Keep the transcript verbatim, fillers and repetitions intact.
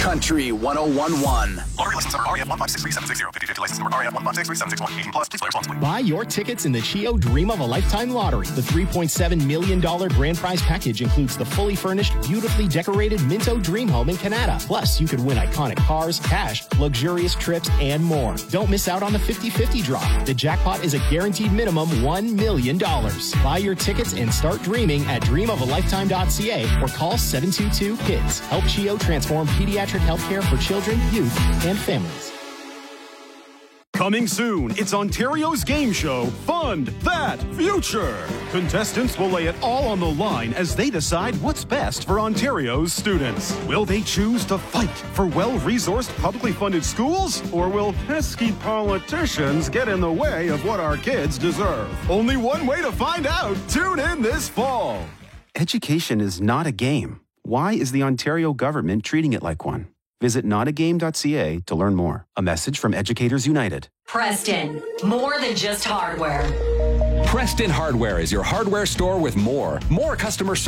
Country one oh one point one. Lottery license number R E F one five six three seven six zero. fifty fifty license number R E F one five six three seven six one. eighteen plus. Please play responsibly. Buy your tickets in the Chio Dream of a Lifetime Lottery. The three point seven million dollars grand prize package includes the fully furnished, beautifully decorated Minto Dream Home in Canada. Plus, you could win iconic cars, cash, luxurious trips, and more. Don't miss out on the fifty fifty draw. The jackpot is a guaranteed minimum one million dollars. Buy your tickets and start dreaming at dream of a lifetime dot c a or call seven two two KIDS. Help Chio transform pediatric healthcare for children, youth, and families. Coming soon, it's Ontario's game show, Fund That Future. Contestants will lay it all on the line as they decide what's best for Ontario's students. Will they choose to fight for well-resourced, publicly funded schools? Or will pesky politicians get in the way of what our kids deserve? Only one way to find out. Tune in this fall. Education is not a game. Why is the Ontario government treating it like one? Visit not a game dot c a to learn more. A message from Educators United. Preston, more than just hardware. Preston Hardware is your hardware store with more. More customer service.